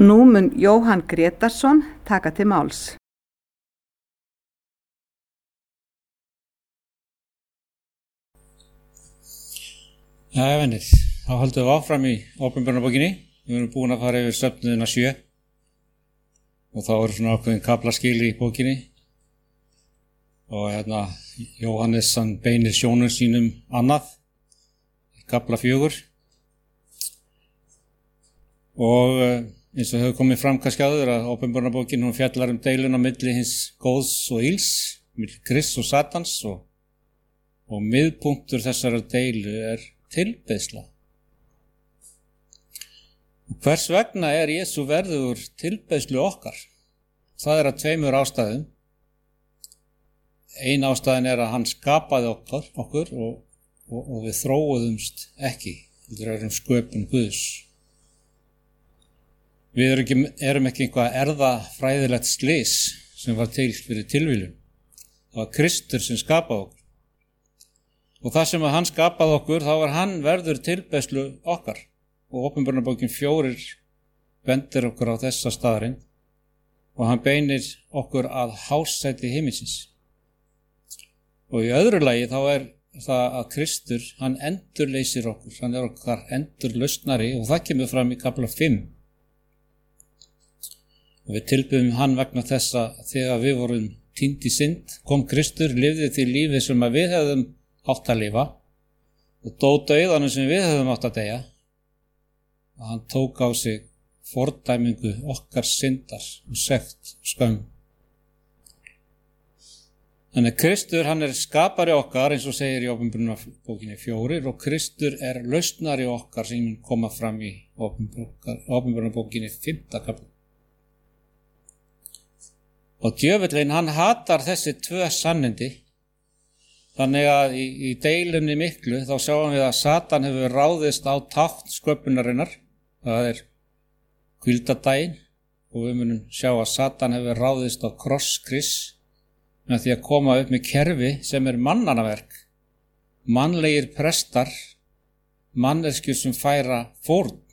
Nú mun Jóhann Grétarsson taka til máls. Jæja, venir, þá höldum við áfram í Opinberunarbókinni. Við erum búin að fara yfir söfnuðina 7 og þá eru svona ákveðin kaflaskil í bókinni. Og Jóhannes hann beinir sjónum sínum annað, kafla 4. Og eins og hefur komið fram kannski áður að Opinberunarbókin hún fjallar deiluna milli hins góðs og ills, milli Krists og Satans og miðpunktur þessara deilu tilbeiðsla. Og hvers vegna Jesú verður tilbeiðslu okkar? Það af 2 ástæðum. Ein ástæðan að hann skapaði okkur og við þróuðumst ekki. Við erum sköpun Guðs. Við erum ekki eitthvað erfðafræðilegt slys sem var til fyrir tilviljun. Það var Kristur sem skapaði okkur. Og það sem hann skapaði okkur, þá var hann verður tilbeiðslu okkar. Og Opinberunarbókin 4 bendir okkur á þessa staðarinn og hann beinir okkur að hásæti himinsins. Og í öðru lagi þá það að Kristur, hann endurleysir okkur, hann okkar endurlausnari og það kemur fram í kafla 5. Og við tilbiðum hann vegna þess að þegar við vorum týnd í synd, kom Kristur, lifði því lífi sem að við hefðum átt að lifa og dó dauðanum sem við hefðum átt að deyja. Og hann tók á sig fordæmingu okkar syndar og sekt og skömm. Þannig Kristur, hann skapari okkar, eins og segir í Opinberunarbókinni 4, og Kristur lausnari okkar sem mun koma fram í Opinberunarbókinni 5. kapla. Og djöfullinn, hann hatar þessi 2 sannindi. Þannig að í deilunni miklu þá sjáum við að Satan hefur ráðist á tákn sköpunarinnar. Það hvíldardaginn og við munum sjá að Satan hefur ráðist á kross Krists með því að koma upp með kerfi sem mannannaverk. Mannlegir prestar, manneskjur sem færa fórn.